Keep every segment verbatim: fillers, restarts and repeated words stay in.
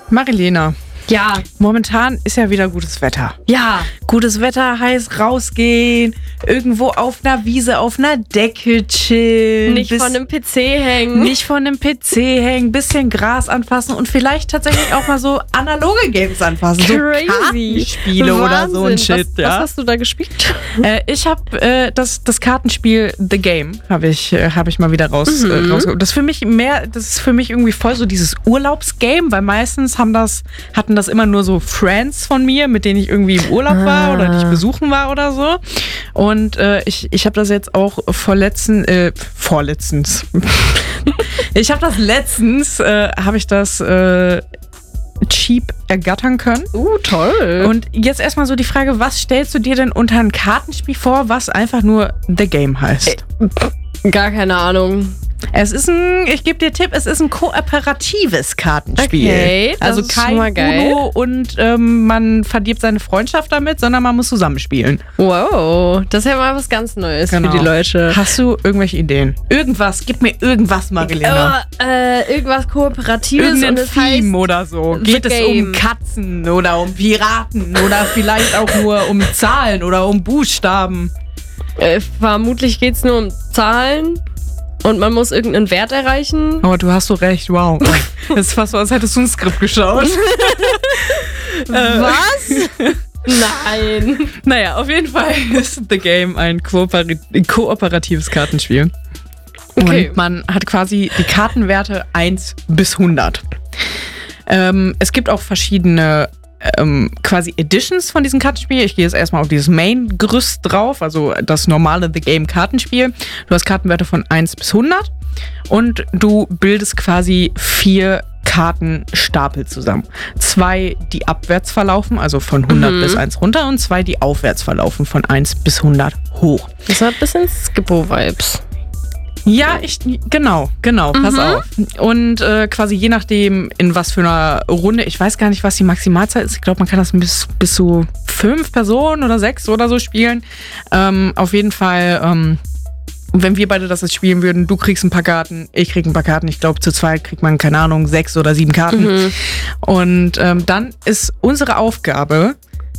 Marilena, Ja, momentan ist ja wieder gutes Wetter. ja. Gutes Wetter heißt rausgehen, irgendwo auf einer Wiese, auf einer Decke chillen. Nicht bis- von einem P C hängen. Nicht von einem P C hängen, bisschen Gras anfassen und vielleicht tatsächlich auch mal so analoge Games anfassen. Crazy. So Kartenspiele oder so ein Wahnsinn. Shit. Was, ja. was hast du da gespielt? Äh, ich habe äh, das, das Kartenspiel The Game habe ich, äh, hab ich mal wieder raus, Mhm. äh, rausgeholt. Das ist für mich mehr, das ist für mich irgendwie voll so dieses Urlaubsgame, weil meistens haben das, hatten das immer nur so Friends von mir, mit denen ich irgendwie im Urlaub war Ah. oder die ich besuchen war oder so. Und äh, ich, ich habe das jetzt auch vorletzten, äh, vorletztens. ich habe das letztens, äh, habe ich das äh, cheap ergattern können. Uh, toll. Und jetzt erstmal so die Frage, was stellst du dir denn unter ein Kartenspiel vor, was einfach nur The Game heißt? Gar keine Ahnung. Es ist ein, ich gebe dir Tipp, es ist ein kooperatives Kartenspiel. Okay, das also ist schon kein mal geil. Uno und ähm, man verdirbt seine Freundschaft damit, sondern man muss zusammenspielen. Wow, das ist ja mal was ganz Neues Genau. für die Leute. Hast du irgendwelche Ideen? Irgendwas, gib mir irgendwas, Marilena. Oh, äh, irgendwas Kooperatives Irgendein und es heißt Theme oder so. The Geht es Game. um Katzen oder um Piraten oder vielleicht auch nur um Zahlen oder um Buchstaben? äh, vermutlich geht es nur um Zahlen und man muss irgendeinen Wert erreichen. Oh, du hast so recht, wow. Das ist fast so, als hättest du ein Skript geschaut. Was? Nein. Naja, auf jeden Fall ist The Game ein kooperi kooperatives Kartenspiel. Okay. Und man hat quasi die Kartenwerte eins bis hundert. Ähm, es gibt auch verschiedene ähm, quasi Editions von diesem Kartenspiel. Ich gehe jetzt erstmal auf dieses Main-Gerüst drauf, also das normale The Game Kartenspiel. Du hast Kartenwerte von eins bis hundert und du bildest quasi vier Kartenstapel zusammen. Zwei, die abwärts verlaufen, also von hundert Mhm. bis eins runter, und zwei, die aufwärts verlaufen, von eins bis hundert hoch. Das hat ein bisschen Skippo-Vibes. Ja, ich, genau, genau, pass Mhm. auf. Und äh, quasi je nachdem, in was für einer Runde, ich weiß gar nicht, was die Maximalzeit ist. Ich glaube, man kann das bis, bis zu fünf Personen oder sechs oder so spielen. Ähm, auf jeden Fall, ähm, wenn wir beide das jetzt spielen würden, du kriegst ein paar Karten, ich krieg ein paar Karten. Ich glaube, zu zweit kriegt man, keine Ahnung, sechs oder sieben Karten. Mhm. Und ähm, dann ist unsere Aufgabe,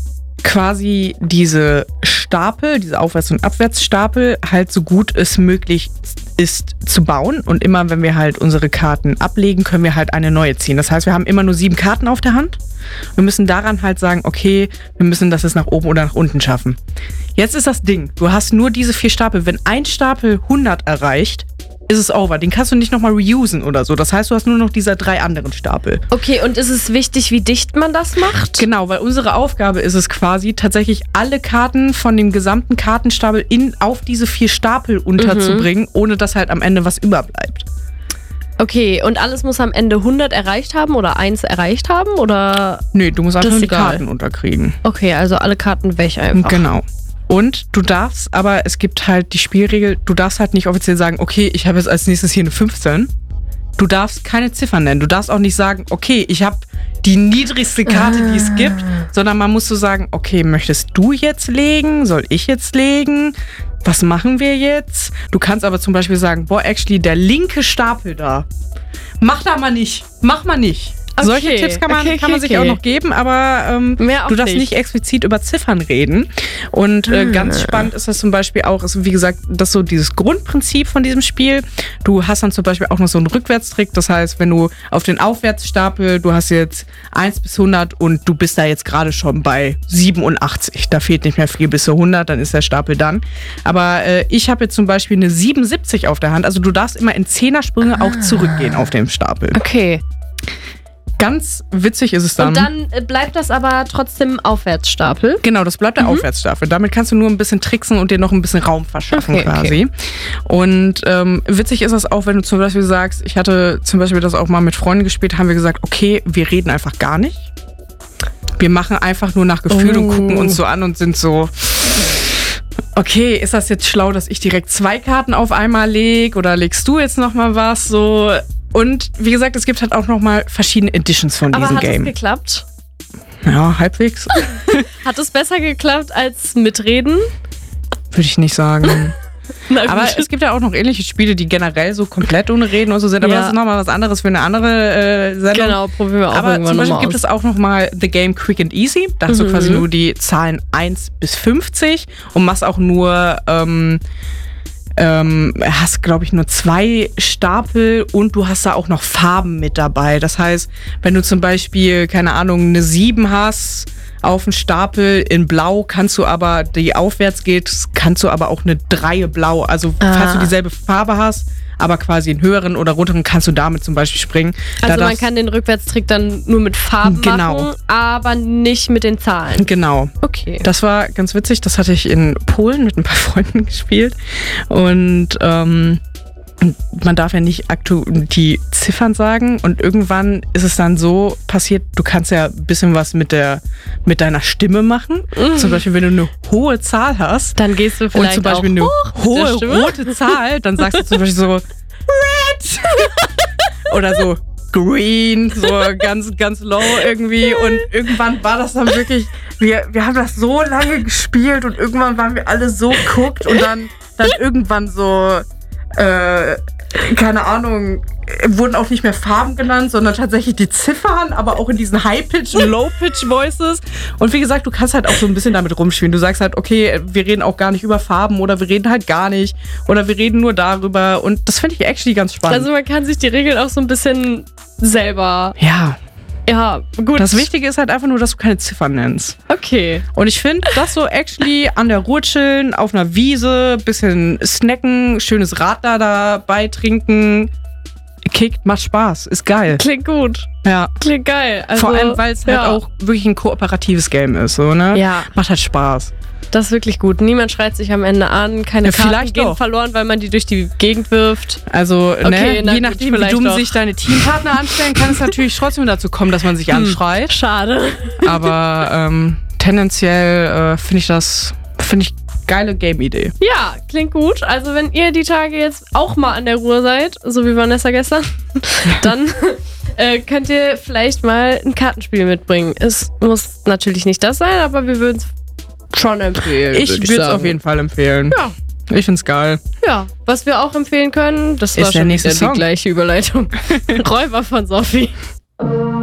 quasi diese Stapel, diese Aufwärts- und Abwärtsstapel halt so gut es möglich ist zu bauen. Und immer, wenn wir halt unsere Karten ablegen, können wir halt eine neue ziehen. Das heißt, wir haben immer nur sieben Karten auf der Hand. Wir müssen daran halt sagen, okay, wir müssen das jetzt nach oben oder nach unten schaffen. Jetzt ist das Ding, du hast nur diese vier Stapel. Wenn ein Stapel hundert erreicht, ist es over. Den kannst du nicht nochmal reusen oder so. Das heißt, du hast nur noch diese drei anderen Stapel. Okay, und ist es wichtig, wie dicht man das macht? Genau, weil unsere Aufgabe ist es quasi, tatsächlich alle Karten von dem gesamten Kartenstapel in, auf diese vier Stapel unterzubringen, ohne dass halt am Ende was überbleibt. Okay, und alles muss am Ende hundert erreicht haben oder eins erreicht haben? Oder? Nee, du musst einfach Das nur ist die egal. Karten unterkriegen. Okay, also alle Karten weg einfach. Genau. Und du darfst, aber es gibt halt die Spielregel, du darfst halt nicht offiziell sagen, okay, ich habe jetzt als nächstes hier eine fünfzehn. Du darfst keine Ziffern nennen. Du darfst auch nicht sagen, okay, ich habe die niedrigste Karte, die es gibt, sondern man muss so sagen, okay, möchtest du jetzt legen? Soll ich jetzt legen? Was machen wir jetzt? Du kannst aber zum Beispiel sagen, boah, actually, der linke Stapel da, mach da mal nicht, mach mal nicht. Okay, Solche Tipps kann man, okay, kann man okay, sich auch okay. noch geben, aber ähm, Mehr auch du darfst nicht. nicht explizit über Ziffern reden. Und äh, ganz spannend ist das zum Beispiel auch, ist, wie gesagt, das ist so dieses Grundprinzip von diesem Spiel. Du hast dann zum Beispiel auch noch so einen Rückwärtstrick. Das heißt, wenn du auf den Aufwärtsstapel, du hast jetzt eins bis hundert und du bist da jetzt gerade schon bei siebenundachtzig. Da fehlt nicht mehr viel bis zu hundert, dann ist der Stapel dann. Aber äh, ich habe jetzt zum Beispiel eine siebenundsiebzig auf der Hand. Also du darfst immer in Zehnersprünge auch zurückgehen auf dem Stapel. Okay. Ganz witzig ist es dann. Und dann äh, bleibt das aber trotzdem Aufwärtsstapel. Genau, das bleibt der Aufwärtsstapel. Damit kannst du nur ein bisschen tricksen und dir noch ein bisschen Raum verschaffen Okay, quasi. Und ähm, witzig ist es auch, wenn du zum Beispiel sagst, ich hatte zum Beispiel das auch mal mit Freunden gespielt, haben wir gesagt, okay, wir reden einfach gar nicht. Wir machen einfach nur nach Gefühl Oh. und gucken uns so an und sind so, okay, ist das jetzt schlau, dass ich direkt zwei Karten auf einmal lege oder legst du jetzt noch mal was? So. Und wie gesagt, es gibt halt auch noch mal verschiedene Editions von Aber diesem hat Game. es geklappt? Ja, halbwegs. Hat es besser geklappt als mitreden? Würde ich nicht sagen. Na gut. Aber es gibt ja auch noch ähnliche Spiele, die generell so komplett ohne Reden und so sind. Aber Ja. das ist nochmal was anderes für eine andere äh, Sendung. Genau, probieren wir auch Aber irgendwann zum Beispiel nochmal gibt aus. es auch nochmal The Game Quick and Easy. Da hast du Mhm. quasi nur die Zahlen eins bis fünfzig und machst auch nur, ähm, ähm, hast glaube ich nur zwei Stapel und du hast da auch noch Farben mit dabei. Das heißt, wenn du zum Beispiel, keine Ahnung, eine sieben hast auf dem Stapel in Blau, kannst du aber, die aufwärts geht, kannst du aber auch eine drei Blau. Also falls Ah. du dieselbe Farbe hast, aber quasi in höheren oder runteren, kannst du damit zum Beispiel springen. Da Also man darfst- kann den Rückwärtstrick dann nur mit Farben Genau. machen, aber nicht mit den Zahlen. Genau. Okay. Das war ganz witzig. Das hatte ich in Polen mit ein paar Freunden gespielt. Und ähm, man darf ja nicht aktu die Ziffern sagen. Und irgendwann ist es dann so passiert, du kannst ja ein bisschen was mit, der, mit deiner Stimme machen. Mhm. Zum Beispiel, wenn du eine hohe Zahl hast Dann gehst du und vielleicht zum Beispiel auch eine hoch mit der hohe Stimme. rote Zahl, dann sagst du zum Beispiel so Red oder so Green, so ganz, ganz low irgendwie. Und irgendwann war das dann wirklich, wir, wir haben das so lange gespielt und irgendwann waren wir alle so guckt und dann, dann irgendwann so, äh, keine Ahnung, wurden auch nicht mehr Farben genannt, sondern tatsächlich die Ziffern, aber auch in diesen High-Pitch- und Low-Pitch-Voices. Und wie gesagt, du kannst halt auch so ein bisschen damit rumspielen. Du sagst halt, okay, wir reden auch gar nicht über Farben oder wir reden halt gar nicht oder wir reden nur darüber. Und das finde ich actually ganz spannend. Also man kann sich die Regeln auch so ein bisschen selber. ja, Ja, gut. das Wichtige ist halt einfach nur, dass du keine Ziffern nennst. Okay. Und ich finde, das so actually an der Ruhe chillen, auf einer Wiese, bisschen snacken, schönes Radler dabei trinken, kickt, macht Spaß, ist geil. Klingt gut. Ja. Klingt geil. Also, Vor allem, weil es halt ja. auch wirklich ein kooperatives Game ist, so, ne? Ja, Macht halt Spaß. das ist wirklich gut. Niemand schreit sich am Ende an. Keine Ja, Karten vielleicht gehen doch. verloren, weil man die durch die Gegend wirft. Also, Okay, ne, na je gut, nachdem, wie vielleicht dumm doch. sich deine Teampartner anstellen, kann es natürlich trotzdem dazu kommen, dass man sich anschreit. Schade. Aber ähm, tendenziell äh, finde ich das, finde ich geile Game-Idee. Ja, klingt gut. Also wenn ihr die Tage jetzt auch mal an der Ruhe seid, so wie Vanessa gestern, dann äh, könnt ihr vielleicht mal ein Kartenspiel mitbringen. Es muss natürlich nicht das sein, aber wir würden es schon empfehlen. Ich würd würde es sagen. auf jeden Fall empfehlen. Ja. Ich find's geil. Ja, was wir auch empfehlen können, das Ist war der schon nächste wieder Song. die gleiche Überleitung. Räuber von Sophie.